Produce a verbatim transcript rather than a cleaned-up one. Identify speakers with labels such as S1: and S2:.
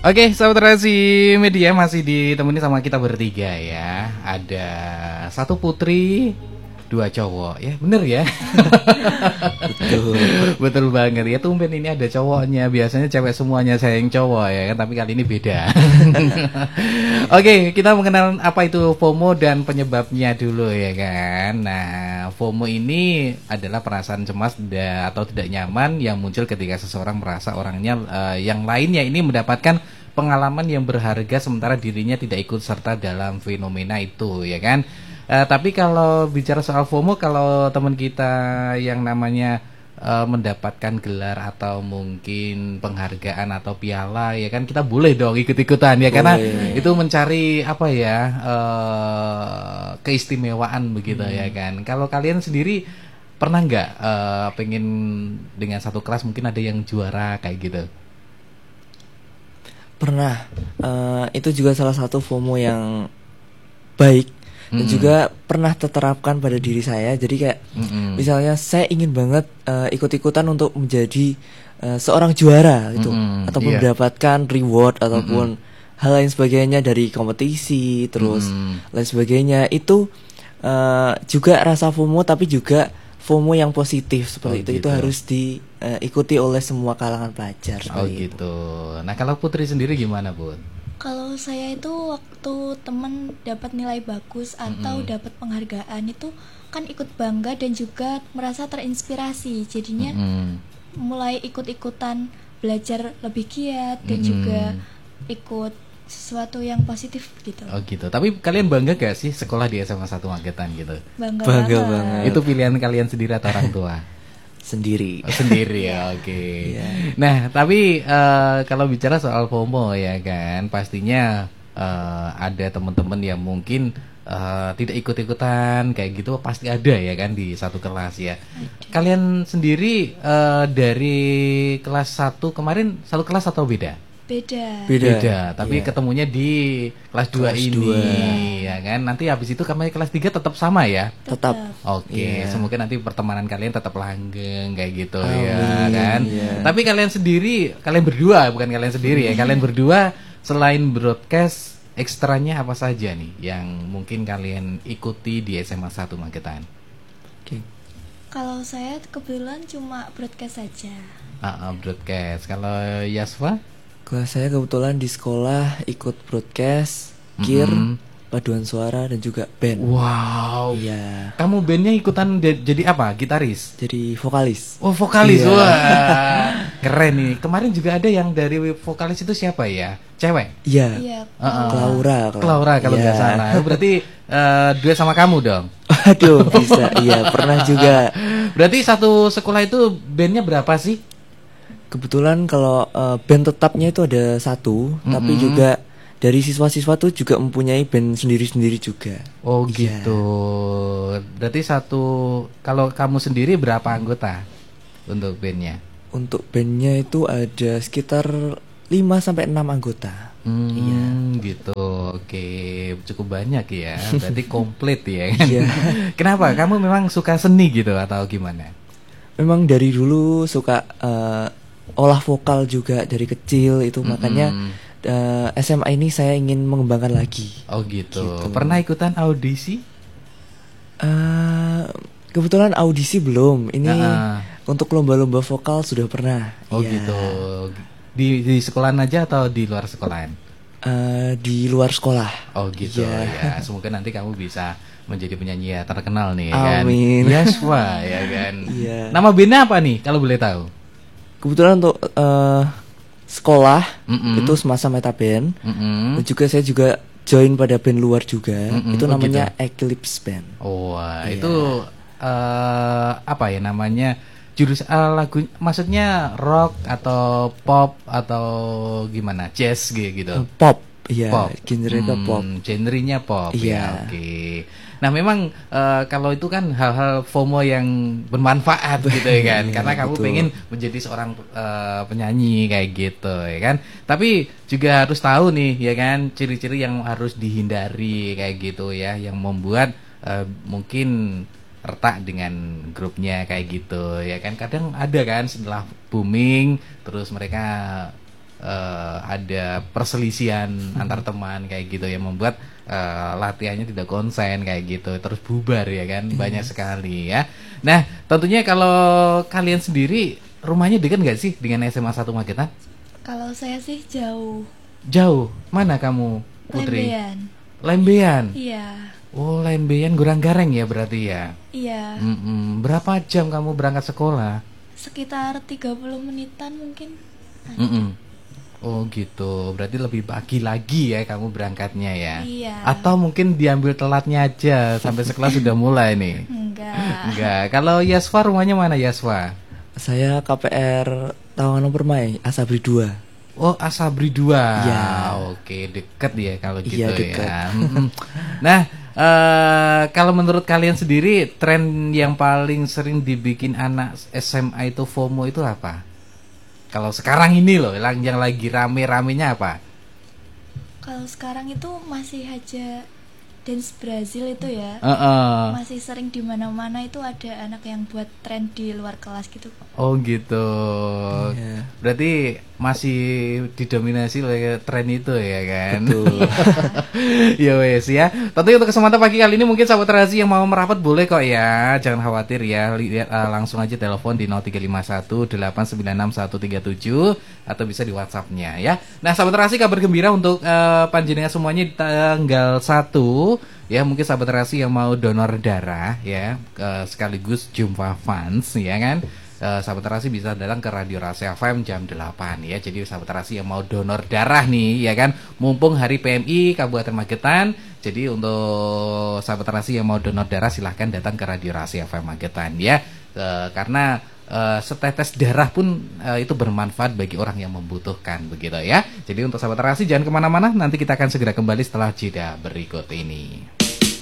S1: Oke, sahabat Relasi Media masih ditemani sama kita bertiga ya. Ada satu putri, dua cowok. Ya, bener ya.
S2: Betul.
S1: Betul banget ya. Tumben ini ada cowoknya. Biasanya cewek semuanya sayang cowok ya kan, tapi kali ini beda. Oke, kita mengenal apa itu FOMO dan penyebabnya dulu ya kan. Nah, FOMO ini adalah perasaan cemas da- atau tidak nyaman yang muncul ketika seseorang merasa orangnya uh, yang lainnya ini mendapatkan pengalaman yang berharga sementara dirinya tidak ikut serta dalam fenomena itu ya kan. Uh, tapi kalau bicara soal FOMO, kalau teman kita yang namanya uh, mendapatkan gelar atau mungkin penghargaan atau piala ya kan, kita boleh dong ikut-ikutan ya, karena
S2: Boleh.
S1: itu mencari apa ya, uh, keistimewaan begitu hmm. ya kan. Kalau kalian sendiri pernah nggak uh, pengen dengan satu kelas mungkin ada yang juara kayak gitu?
S2: Pernah. Uh, itu juga salah satu FOMO yang baik dan
S1: Mm-mm.
S2: juga pernah terterapkan pada diri saya. Jadi kayak
S1: Mm-mm.
S2: misalnya saya ingin banget uh, ikut-ikutan untuk menjadi uh, seorang juara gitu,
S1: Mm-mm.
S2: ataupun
S1: Iya.
S2: mendapatkan reward ataupun hal lain sebagainya dari kompetisi terus
S1: Mm-mm.
S2: lain sebagainya. Itu uh, juga rasa FOMO, tapi juga FOMO yang positif seperti
S1: Oh,
S2: itu. Itu
S1: gitu.
S2: harus diikuti oleh semua kalangan pelajar.
S1: Oh
S2: seperti itu.
S1: gitu. Nah kalau Putri sendiri gimana, Bun?
S3: Kalau saya itu waktu temen dapat nilai bagus atau
S1: Mm-mm.
S3: dapat penghargaan itu kan ikut bangga dan juga merasa terinspirasi. Jadinya
S1: Mm-mm.
S3: mulai ikut-ikutan belajar lebih giat dan
S1: Mm-mm.
S3: juga ikut sesuatu yang positif gitu.
S1: Oh gitu. Tapi kalian bangga gak sih sekolah di S M A satu Magetan gitu?
S3: Bangga,
S2: Bangga
S3: banget.
S2: banget.
S1: Itu pilihan kalian sendiri atau orang tua?
S2: Sendiri.
S1: Oh, sendiri ya, oke.
S2: Iya.
S1: Nah, tapi eh, kalau bicara soal FOMO ya kan, pastinya eh, ada teman-teman yang mungkin eh, tidak ikut-ikutan kayak gitu, pasti ada ya kan di satu kelas ya. Kalian sendiri eh, dari kelas satu kemarin satu kelas atau beda?
S3: Beda.
S2: Beda.
S1: Tapi
S2: Iya.
S1: ketemunya di kelas dua
S2: Kelas
S1: ini
S2: dua.
S1: ya kan. Nanti habis itu kami kelas tiga tetap sama ya.
S2: Tetap.
S1: Oke,
S2: Iya.
S1: semoga nanti pertemanan kalian tetap langgeng kayak gitu
S2: Amin,
S1: ya kan.
S2: iya.
S1: Tapi kalian sendiri, kalian berdua bukan kalian sendiri ya. Kalian berdua selain broadcast, ekstranya apa saja nih yang mungkin kalian ikuti di S M A satu Magetan?
S2: Oke.
S3: Kalau saya kebetulan cuma broadcast saja.
S1: Ah, ah, broadcast. Kalau Yasva?
S2: Kalau saya kebetulan di sekolah ikut broadcast, kir,
S1: Mm-mm.
S2: paduan suara dan juga band.
S1: Wow.
S2: Iya.
S1: Kamu bandnya ikutan de- jadi apa? Gitaris?
S2: Jadi vokalis.
S1: Oh, vokalis.
S2: Iya.
S1: Wah. Keren nih. Kemarin juga ada yang dari vokalis itu siapa ya? Cewek?
S2: Iya.
S3: Iya.
S1: Uh-uh.
S2: Klaura.
S1: Klaura kalau
S2: Iya.
S1: nggak salah. Berarti eh, duet sama kamu dong.
S2: Aduh, bisa. Iya, pernah juga.
S1: Berarti satu sekolah itu bandnya berapa sih?
S2: Kebetulan kalau eh, band tetapnya itu ada satu,
S1: Mm-mm.
S2: tapi juga dari siswa-siswa tuh juga mempunyai band sendiri-sendiri juga.
S1: Oh
S2: Iya.
S1: gitu. Berarti satu, kalau kamu sendiri berapa anggota untuk bandnya?
S2: Untuk bandnya itu ada sekitar lima sampai enam anggota.
S1: Hmm,
S2: Iya.
S1: gitu. Oke, cukup banyak ya. Berarti komplit ya kan?
S2: Iya.
S1: Kenapa? Kamu memang suka seni gitu atau gimana?
S2: Memang dari dulu suka eh, olah vokal juga dari kecil itu,
S1: Mm-mm.
S2: makanya eh, S M A ini saya ingin mengembangkan lagi.
S1: Oh gitu.
S2: Gitu.
S1: Pernah ikutan audisi?
S2: Eh, kebetulan audisi belum. Ini
S1: Ah.
S2: untuk lomba-lomba vokal sudah pernah.
S1: Oh
S2: Iya.
S1: gitu. Di di sekolahan aja atau di luar sekolahan?
S2: Eh, di luar sekolah.
S1: Oh gitu
S2: Iya.
S1: ya. Semoga nanti kamu bisa menjadi penyanyi ya terkenal nih ya kan.
S2: Amin.
S1: Yasva ya kan.
S2: Iya.
S1: Nama bandnya apa nih kalau boleh tahu?
S2: Kebetulan untuk eh, sekolah
S1: Mm-mm.
S2: itu semasa meta band.
S1: Mm-mm.
S2: Dan juga saya juga join pada band luar juga.
S1: Mm-mm.
S2: Itu
S1: Oh,
S2: namanya Eclipse Band.
S1: Oh, wah,
S2: Iya.
S1: itu eh, apa ya namanya? Jurus eh, lagu maksudnya rock atau pop atau gimana? Jazz gitu.
S2: Eh, Pop. Iya,
S1: Pop.
S2: genre ke
S1: Hmm,
S2: pop.
S1: genrenya pop ya.
S2: Iya.
S1: Oke. Nah, memang eh, kalau itu kan hal-hal FOMO yang bermanfaat gitu ya kan.
S2: Iya,
S1: Karena kamu
S2: betul.
S1: pengen menjadi seorang eh, penyanyi kayak gitu ya kan. Tapi juga harus tahu nih ya kan ciri-ciri yang harus dihindari kayak gitu ya, yang membuat eh, mungkin retak dengan grupnya kayak gitu ya kan. Kadang ada kan setelah booming terus mereka uh, ada perselisihan
S2: Hmm.
S1: antar teman kayak gitu yang membuat uh, latihannya tidak konsen kayak gitu, terus bubar ya kan, banyak sekali ya. Nah, tentunya kalau kalian sendiri rumahnya dekat nggak sih dengan S M A satu Magetan?
S3: Kalau saya sih jauh.
S1: Jauh. Mana kamu, Putri?
S3: Lembean.
S1: Lembean.
S3: Iya.
S1: Oh, Lembean Gurang-Gareng ya berarti ya.
S3: Iya.
S1: Mm-mm. Berapa jam kamu berangkat sekolah?
S3: Sekitar tiga puluh menitan mungkin.
S1: Mm-mm. Oh gitu, berarti lebih pagi lagi ya kamu berangkatnya ya.
S3: Iya.
S1: Atau mungkin diambil telatnya aja sampai sekolah sudah mulai nih.
S3: Enggak.
S1: Enggak. Kalau Yaswa rumahnya mana Yaswa?
S2: Saya K P R Tawanan Permai, Asabri dua.
S1: Oh, Asabri dua.
S2: Iya.
S1: Oke, deket ya kalau gitu
S2: Iya, deket.
S1: ya. Mm-mm. Nah, eh, kalau menurut kalian sendiri tren yang paling sering dibikin anak S M A itu FOMO itu apa? Kalau sekarang ini loh, yang yang lagi rame-ramenya apa?
S3: Kalau sekarang itu masih aja dance Brazil itu ya.
S1: Heeh.
S3: Masih sering di mana-mana itu ada anak yang buat tren di luar kelas gitu.
S1: Oh gitu.
S2: Iya.
S1: Berarti masih didominasi oleh tren itu ya kan?
S2: Betul.
S1: Ya wes ya. Tentunya untuk kesempatan pagi kali ini mungkin sahabat terasi yang mau merapat boleh kok ya. Jangan khawatir ya. Lihat uh, langsung aja telepon di nol tiga lima satu delapan sembilan enam satu tiga tujuh atau bisa di WhatsApp-nya ya. Nah, sahabat terasi kabar gembira untuk uh, panjenengan semuanya di tanggal satu ya, mungkin sahabat terasi yang mau donor darah ya, uh, sekaligus jumpa fans ya kan. Uh, sahabat terasi bisa datang ke Radio Rasa F M jam delapan ya. Jadi sahabat terasi yang mau donor darah nih ya kan, mumpung hari P M I Kabupaten Magetan. Jadi untuk sahabat terasi yang mau donor darah silahkan datang ke Radio Rasa F M Magetan ya. Uh, karena uh, setetes darah pun uh, itu bermanfaat bagi orang yang membutuhkan begitu ya. Jadi untuk sahabat terasi jangan kemana-mana, nanti kita akan segera kembali setelah jeda berikut ini.